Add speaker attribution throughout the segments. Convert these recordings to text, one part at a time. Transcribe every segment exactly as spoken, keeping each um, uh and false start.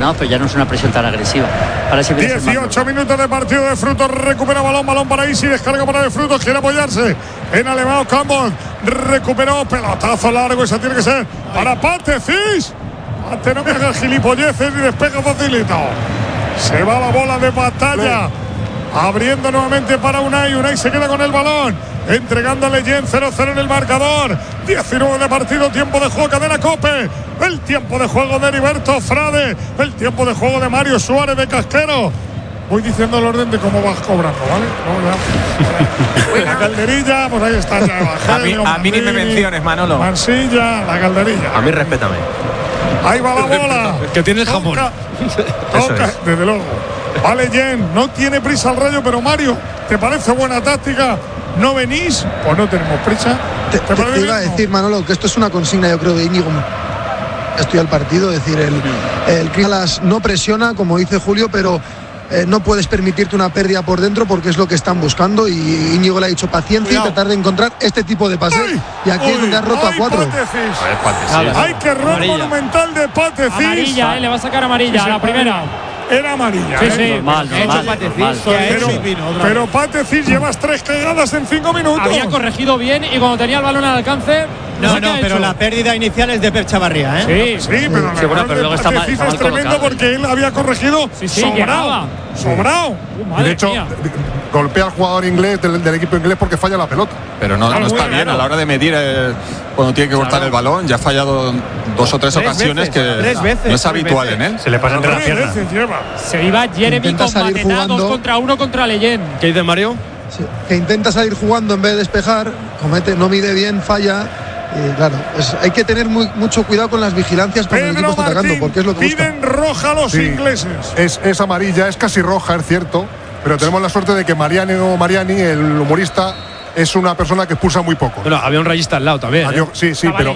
Speaker 1: presionados, pero ya no es una presión tan agresiva. Ahora sí
Speaker 2: dieciocho minutos de partido de Frutos, recupera balón, balón para Isi, descarga para de Frutos, quiere apoyarse en Alemão Campos, recuperó, pelotazo largo, esa tiene que ser para Pate Cis. Pate, no me hagas gilipolleces y despega facilito. Se va la bola de Batalla, abriendo nuevamente para Unai, Unai se queda con el balón, entregando a Leyen, cero cero en el marcador, diecinueve de partido, tiempo de juego, cadena COPE, el tiempo de juego de Heriberto Frade, el tiempo de juego de Mario Suárez de Casquero. Voy diciendo el orden de cómo vas cobrando, ¿vale? No, la calderilla, pues ahí está ya.
Speaker 3: A mí, a mí ni me menciones, Manolo.
Speaker 2: Mansilla, la calderilla.
Speaker 4: A mí respétame.
Speaker 2: Ahí va la bola.
Speaker 5: Que tiene el jamón.
Speaker 2: Toca, toca es. Desde luego. Vale, Jen, no tiene prisa el Rayo, pero Mario, ¿te parece buena táctica? ¿No venís? Pues no tenemos prisa.
Speaker 6: Te, te, te iba a decir, Manolo, que esto es una consigna, yo creo, de Íñigo. Estoy al partido, es decir, el, el Cristales no presiona, como dice Julio, pero eh, no puedes permitirte una pérdida por dentro porque es lo que están buscando, y Íñigo le ha dicho paciencia Cuidado. y tratar de encontrar este tipo de pases. Ay, y aquí uy, es donde ha roto a cuatro.
Speaker 2: Hay que error monumental de Pate Cis.
Speaker 7: Amarilla, eh, le va a sacar amarilla, sí, la primera.
Speaker 2: Era amarilla.
Speaker 7: Sí,
Speaker 2: ¿eh?
Speaker 7: sí,
Speaker 1: normal, normal, normal.
Speaker 2: Pero, pero Pate Cis, llevas tres cagadas en cinco minutos.
Speaker 7: Había corregido bien y cuando tenía el balón al alcance.
Speaker 5: No, no, pero hecho. La pérdida inicial es de Per Chavarría, ¿eh?
Speaker 2: Sí, sí, pero,
Speaker 1: sí, bueno, pero luego está mal, está mal
Speaker 2: es tremendo
Speaker 1: colocado.
Speaker 2: Porque él había corregido
Speaker 7: sí, sí,
Speaker 2: sobrado. Sobrado.
Speaker 8: Uh, de hecho, mía. golpea al jugador inglés del, del equipo inglés porque falla la pelota.
Speaker 3: Pero no, no está bien a la hora de medir eh, cuando tiene que cortar claro. el balón. Ya ha fallado dos o tres, tres ocasiones
Speaker 7: veces,
Speaker 3: que
Speaker 7: tres veces,
Speaker 3: no es habitual
Speaker 7: veces.
Speaker 3: en él.
Speaker 5: Se le pasa entre las piernas.
Speaker 7: Se iba Jeremy con patenados dos contra uno contra Leyen.
Speaker 5: ¿Qué dice Mario?
Speaker 6: Sí, que intenta salir jugando en vez de despejar, comete, no mide bien, falla. Y claro, es, hay que tener muy, mucho cuidado con las vigilancias cuando el equipo está atacando, porque es lo que
Speaker 2: piden busca. roja a los sí, ingleses.
Speaker 8: Es, es amarilla, es casi roja, es cierto, pero tenemos la suerte de que Mariani o Mariani, el humorista, es una persona que expulsa muy poco.
Speaker 5: Bueno, había un rayista al lado también.
Speaker 8: Adiós,
Speaker 5: ¿eh?
Speaker 8: Sí, sí, pero.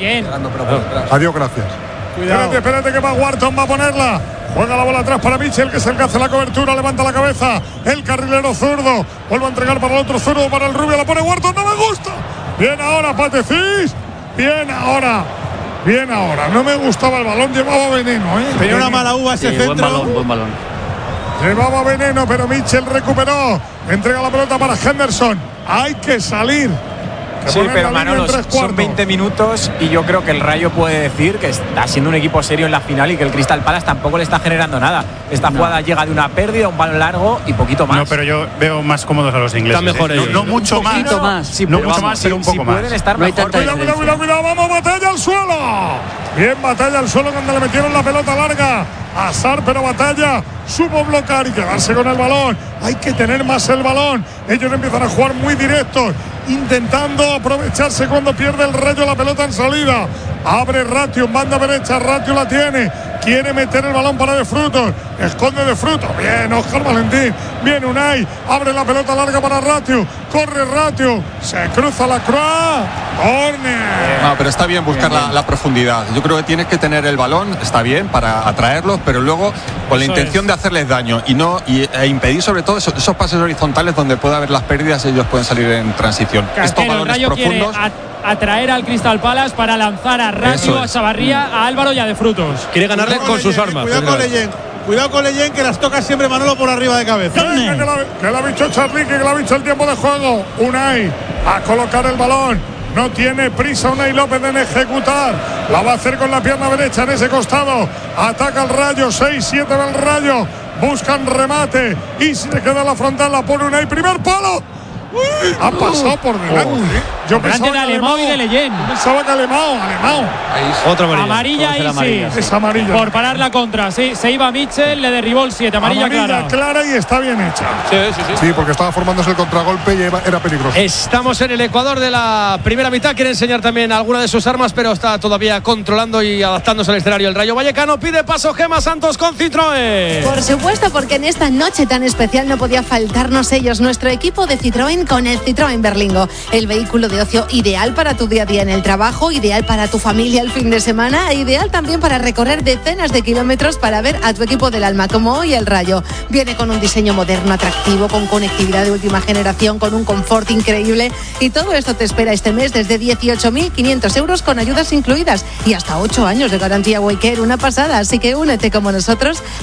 Speaker 8: Adiós, gracias.
Speaker 2: Cuidado. Espérate, espérate que va Wharton, va a ponerla. Juega la bola atrás para Mitchell, que es el que hace la cobertura, levanta la cabeza. El carrilero zurdo. Vuelve a entregar para el otro zurdo, para el rubio, la pone Wharton, no me gusta. Bien ahora, Pate Cis. Bien ahora, bien ahora. No me gustaba el balón, llevaba veneno, ¿eh?
Speaker 5: Tenía una mala uva ese
Speaker 1: sí,
Speaker 5: centro.
Speaker 1: Buen balón, buen balón.
Speaker 2: Llevaba veneno, pero Mitchell recuperó. Entrega la pelota para Henderson. Hay que salir.
Speaker 3: Sí, pero Manolo, son veinte minutos y yo creo que el Rayo puede decir que está siendo un equipo serio en la final y que el Crystal Palace tampoco le está generando nada. Esta no. jugada llega de una pérdida, un balón largo y poquito más.
Speaker 5: No, pero yo veo más cómodos a los ingleses. Están mejor
Speaker 8: ¿eh?
Speaker 5: ellos.
Speaker 8: No, no mucho
Speaker 1: un
Speaker 8: más.
Speaker 1: más.
Speaker 8: Sí, no mucho vamos, más, pero un poco
Speaker 3: si
Speaker 8: más.
Speaker 3: Pueden estar
Speaker 1: no
Speaker 3: mejor.
Speaker 2: Cuidado, cuidado, cuidado, cuidado. Vamos, Batalla al suelo. Bien, Batalla al suelo cuando le metieron la pelota larga. Azar, pero Batalla supo bloquear y quedarse con el balón. Hay que tener más el balón. Ellos empiezan a jugar muy directos, intentando aprovecharse cuando pierde el Rayo la pelota en salida. Abre Ratio en banda derecha, Ratio la tiene, quiere meter el balón para De Frutos, esconde De Frutos, bien Óscar Valentín, bien Unai, abre la pelota larga para Ratio, corre Ratio, se cruza la Croix, córner.
Speaker 3: No, pero está bien buscar la, la profundidad. Yo creo que tienes que tener el balón, está bien para atraerlos, pero luego con la
Speaker 7: Eso
Speaker 3: intención
Speaker 7: es.
Speaker 3: de hacerles daño y no y, e impedir sobre todo esos, esos pases horizontales donde puede haber las pérdidas y ellos pueden salir en transición.
Speaker 7: Claro,
Speaker 3: Estos
Speaker 7: el
Speaker 3: balones
Speaker 7: Rayo
Speaker 3: profundos.
Speaker 7: quiere atraer al Crystal Palace para lanzar a Ratio, a Chavarría, a Álvaro y a De Frutos.
Speaker 5: Quiere ganarle con, con sus armas.
Speaker 9: Cuidado con Leyen. Cuidado con Leyen, que las toca siempre Manolo por arriba de cabeza.
Speaker 2: Que, que, la, que la ha visto Charly, que la ha visto el tiempo de juego. Unai a colocar el balón. No tiene prisa Unai López en ejecutar. La va a hacer con la pierna derecha en ese costado. Ataca el Rayo. seis siete del Rayo. Buscan remate. Y se queda la frontal. La pone Unai. Primer palo. Uy, ha pasado por delante.
Speaker 7: Oh. Yo pensaba de Alemão y de Leyen.
Speaker 2: Pensaba que Alemão, Alemão.
Speaker 5: Otra amarilla.
Speaker 7: Amarilla ahí
Speaker 1: amarilla,
Speaker 7: sí.
Speaker 2: Es amarilla.
Speaker 7: Por parar la contra. Sí, se iba Mitchell, le derribó el siete. Amarilla,
Speaker 2: amarilla
Speaker 7: clara.
Speaker 2: clara y está bien hecha.
Speaker 5: Sí, sí, sí.
Speaker 8: Sí, porque estaba formándose el contragolpe y era peligroso.
Speaker 5: Estamos en el Ecuador de la primera mitad. Quiere enseñar también alguna de sus armas, pero está todavía controlando y adaptándose al escenario. El Rayo Vallecano pide paso Gemma Santos con Citroën.
Speaker 10: Por supuesto, porque en esta noche tan especial no podía faltarnos ellos, nuestro equipo de Citroën con el Citroën Berlingo, el vehículo de ocio ideal para tu día a día en el trabajo, ideal para tu familia el fin de semana, e ideal también para recorrer decenas de kilómetros para ver a tu equipo del alma, como hoy el Rayo. Viene con un diseño moderno, atractivo, con conectividad de última generación, con un confort increíble, y todo esto te espera este mes desde dieciocho mil quinientos euros con ayudas incluidas y hasta ocho años de garantía Waycare, una pasada, así que únete como nosotros